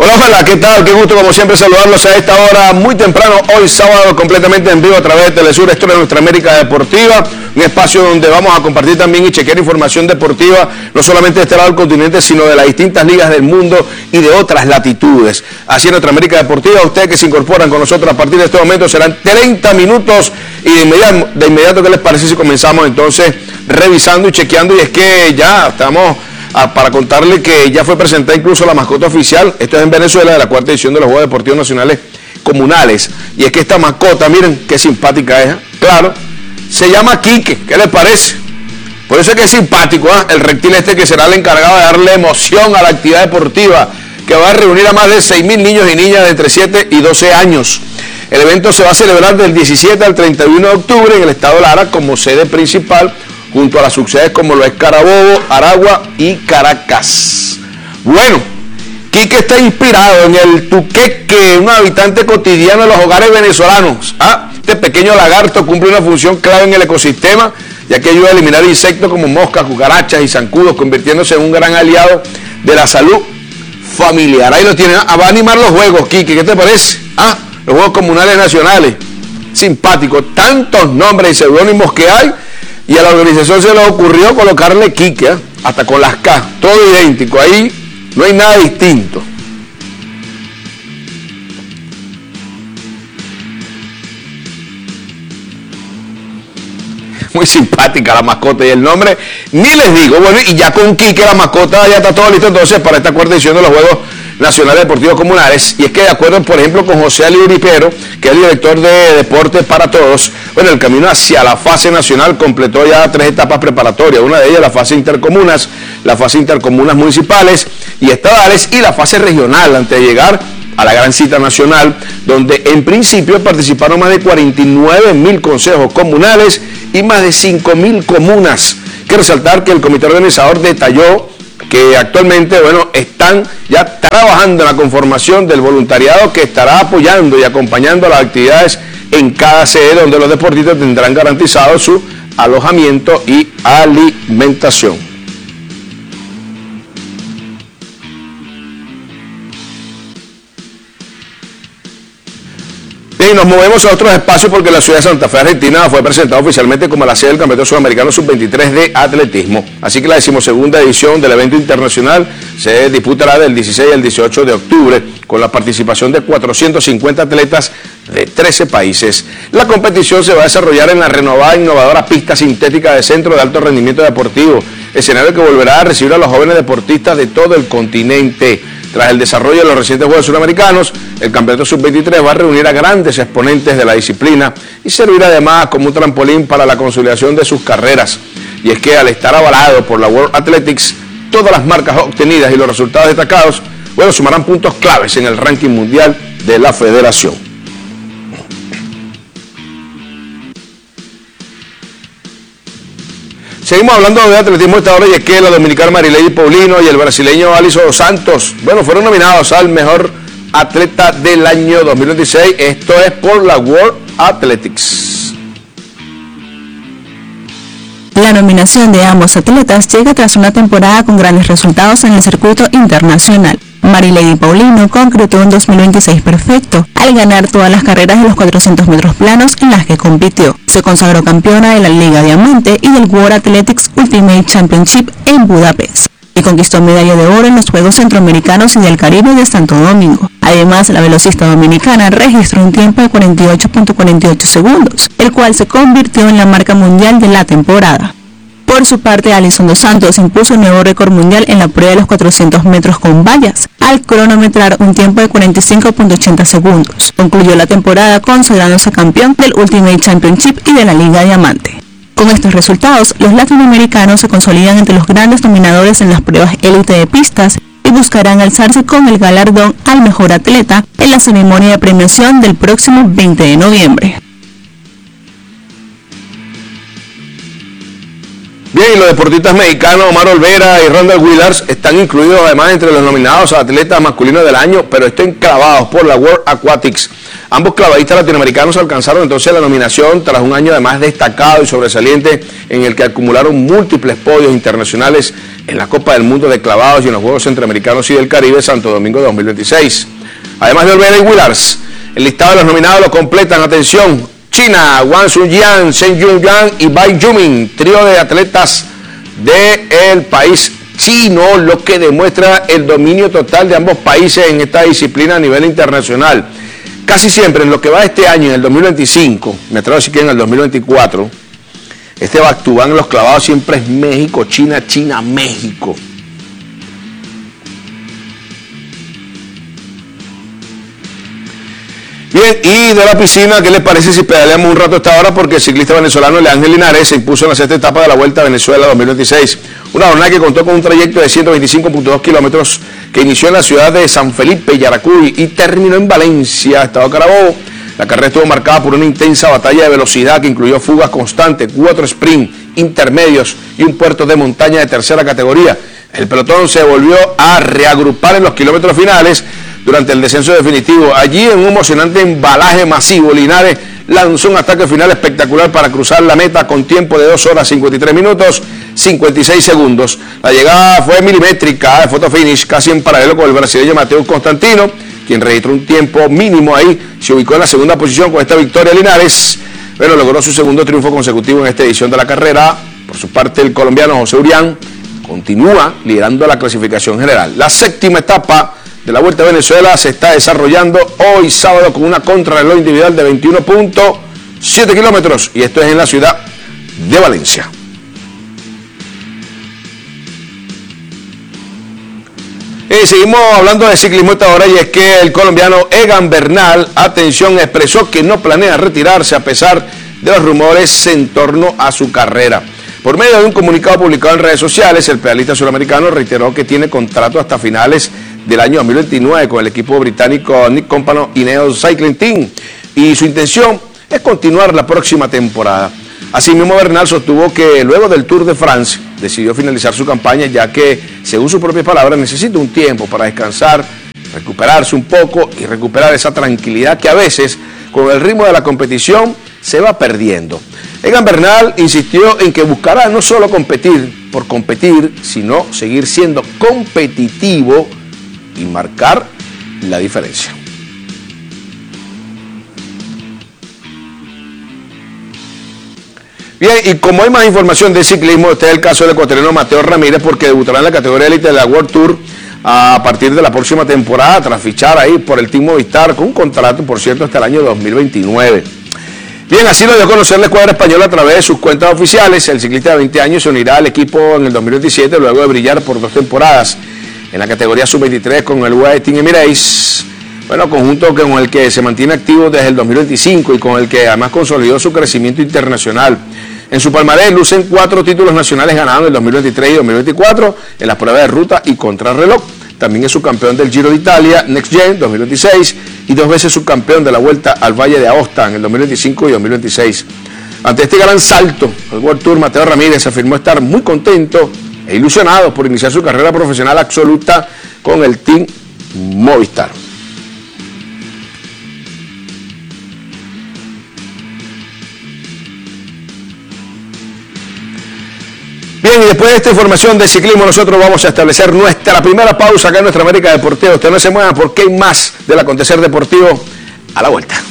Hola, ¿qué tal? Qué gusto como siempre saludarlos a esta hora muy temprano, hoy sábado, completamente en vivo a través de Telesur, esto es Nuestra América Deportiva, un espacio donde vamos a compartir también y chequear información deportiva, no solamente de este lado del continente, sino de las distintas ligas del mundo y de otras latitudes. Así en Nuestra América Deportiva, ustedes que se incorporan con nosotros a partir de este momento serán 30 minutos y de inmediato, ¿qué les parece si comenzamos entonces revisando y chequeando? Y es que ya estamos... para contarle que ya fue presentada incluso la mascota oficial, esto es en Venezuela, de la cuarta edición de los Juegos Deportivos Nacionales Comunales, y es que esta mascota, miren qué simpática es, claro, se llama Quique, ¿qué les parece? Por eso es que es simpático, el reptil este que será el encargado de darle emoción a la actividad deportiva, que va a reunir a más de 6.000 niños y niñas de entre 7 y 12 años. El evento se va a celebrar del 17 al 31 de octubre en el estado Lara como sede principal, junto a las subsedes como lo es Carabobo, Aragua y Caracas. Bueno, Quique está inspirado en el tuqueque, un habitante cotidiano de los hogares venezolanos. Este pequeño lagarto cumple una función clave en el ecosistema, ya que ayuda a eliminar insectos como moscas, cucarachas y zancudos, convirtiéndose en un gran aliado de la salud familiar. Ahí lo tienen, va a animar los juegos, Quique, ¿qué te parece? Los Juegos Comunales Nacionales, simpático, tantos nombres y seudónimos que hay. Y a la organización se le ocurrió colocarle Quique, hasta con las K, todo idéntico, ahí no hay nada distinto. Muy simpática la mascota y el nombre, ni les digo. Bueno, y ya con Quique la mascota ya está todo listo entonces para esta cuarta edición de los Juegos Nacionales Deportivos Comunales, y es que de acuerdo, por ejemplo, con José Ali Uripero, que es el director de Deportes para Todos, bueno, el camino hacia la fase nacional completó ya 3 etapas preparatorias, una de ellas la fase intercomunas municipales y estadales, y la fase regional, antes de llegar a la gran cita nacional, donde en principio participaron más de 49.000 consejos comunales y más de 5.000 comunas. Hay que resaltar que el comité organizador detalló que actualmente, bueno, están ya trabajando en la conformación del voluntariado que estará apoyando y acompañando las actividades en cada sede, donde los deportistas tendrán garantizado su alojamiento y alimentación. Y nos movemos a otros espacios porque la ciudad de Santa Fe, Argentina, fue presentada oficialmente como la sede del Campeonato Sudamericano Sub-23 de Atletismo. Así que la 12ª edición del evento internacional se disputará del 16 al 18 de octubre con la participación de 450 atletas de 13 países. La competición se va a desarrollar en la renovada e innovadora pista sintética de Centro de Alto Rendimiento Deportivo, escenario que volverá a recibir a los jóvenes deportistas de todo el continente. Tras el desarrollo de los recientes Juegos Sudamericanos, el Campeonato Sub-23 va a reunir a grandes exponentes de la disciplina y servirá además como un trampolín para la consolidación de sus carreras. Y es que al estar avalado por la World Athletics, todas las marcas obtenidas y los resultados destacados, bueno, sumarán puntos claves en el ranking mundial de la federación. Seguimos hablando de atletismo esta hora, y es que la dominicana Marilady Paulino y el brasileño Alisson dos Santos, bueno, fueron nominados al mejor atleta del año 2026. Esto es por la World Athletics. La nominación de ambos atletas llega tras una temporada con grandes resultados en el circuito internacional. Marilady Paulino concretó un 2026 perfecto al ganar todas las carreras de los 400 metros planos en las que compitió. Se consagró campeona de la Liga Diamante y del World Athletics Ultimate Championship en Budapest y conquistó medalla de oro en los Juegos Centroamericanos y del Caribe de Santo Domingo. Además, la velocista dominicana registró un tiempo de 48.48 segundos, el cual se convirtió en la marca mundial de la temporada. Por su parte, Alisson dos Santos impuso un nuevo récord mundial en la prueba de los 400 metros con vallas, al cronometrar un tiempo de 45.80 segundos. Concluyó la temporada considerándose campeón del Ultimate Championship y de la Liga Diamante. Con estos resultados, los latinoamericanos se consolidan entre los grandes dominadores en las pruebas élite de pistas y buscarán alzarse con el galardón al mejor atleta en la ceremonia de premiación del próximo 20 de noviembre. Bien, y los deportistas mexicanos Omar Olvera y Randall Willars están incluidos además entre los nominados a atletas masculinos del año, pero están clavados por la World Aquatics. Ambos clavadistas latinoamericanos alcanzaron entonces la nominación tras un año además destacado y sobresaliente en el que acumularon múltiples podios internacionales en la Copa del Mundo de Clavados y en los Juegos Centroamericanos y del Caribe Santo Domingo de 2026. Además de Olvera y Willars, el listado de los nominados lo completan, atención, China, Wang Sujian, Shen Yunyan y Bai Yumin, trío de atletas del país chino, lo que demuestra el dominio total de ambos países en esta disciplina a nivel internacional. Casi siempre en lo que va este año, en el 2025, me atrevo a decir que en el 2024, este back-to-back en los clavados siempre es México, China, China, México. Bien, y de la piscina, ¿qué les parece si pedaleamos un rato a esta hora? Porque el ciclista venezolano Leángel Linares se impuso en la sexta etapa de la Vuelta a Venezuela 2026. Una jornada que contó con un trayecto de 125.2 kilómetros que inició en la ciudad de San Felipe, Yaracuy, y terminó en Valencia, Estado Carabobo. La carrera estuvo marcada por una intensa batalla de velocidad que incluyó fugas constantes, 4 sprint intermedios y un puerto de montaña de tercera categoría. El pelotón se volvió a reagrupar en los kilómetros finales durante el descenso definitivo. Allí, en un emocionante embalaje masivo, Linares lanzó un ataque final espectacular para cruzar la meta con tiempo de 2 horas 53 minutos 56 segundos. La llegada fue milimétrica de photo finish, casi en paralelo con el brasileño Mateus Constantino, quien registró un tiempo mínimo ahí. Se ubicó en la segunda posición con esta victoria Linares, pero logró su segundo triunfo consecutivo en esta edición de la carrera. Por su parte, el colombiano José Urián continúa liderando la clasificación general. La séptima etapa de la Vuelta a Venezuela se está desarrollando hoy sábado con una contrarreloj individual de 21.7 kilómetros, y esto es en la ciudad de Valencia. Seguimos hablando de ciclismo esta hora, y es que el colombiano Egan Bernal, atención, expresó que no planea retirarse a pesar de los rumores en torno a su carrera. Por medio de un comunicado publicado en redes sociales, el pedalista suramericano reiteró que tiene contrato hasta finales del año 2029 con el equipo británico Nick Compano Ineos Cycling Team, y su intención es continuar la próxima temporada. Asimismo, Bernal sostuvo que luego del Tour de France decidió finalizar su campaña, ya que, según sus propias palabras, necesita un tiempo para descansar, recuperarse un poco y recuperar esa tranquilidad que a veces, con el ritmo de la competición, se va perdiendo. Egan Bernal insistió en que buscará no solo competir por competir, sino seguir siendo competitivo y marcar la diferencia. Bien, y como hay más información de ciclismo, este es el caso del ecuatoriano Mateo Ramírez, porque debutará en la categoría élite de la World Tour a partir de la próxima temporada, tras fichar ahí por el Team Movistar, con un contrato, por cierto, hasta el año 2029. Bien, así lo dio a conocer la escuadra española a través de sus cuentas oficiales. El ciclista de 20 años se unirá al equipo en el 2027, luego de brillar por 2 temporadas en la categoría sub-23 con el UAE Team Emirates, bueno, conjunto con el que se mantiene activo desde el 2025 y con el que además consolidó su crecimiento internacional. En su palmarés lucen 4 títulos nacionales ganados en el 2023 y 2024 en las pruebas de ruta y contrarreloj. También es subcampeón del Giro de Italia Next Gen 2026 y 2 veces subcampeón de la Vuelta al Valle de Aosta en el 2025 y 2026. Ante este gran salto al World Tour, Mateo Ramírez afirmó estar muy contento e ilusionado por iniciar su carrera profesional absoluta con el Team Movistar. Bien, y después de esta información de ciclismo, nosotros vamos a establecer nuestra primera pausa acá en Nuestra América Deportiva. Usted no se mueva porque hay más del acontecer deportivo a la vuelta.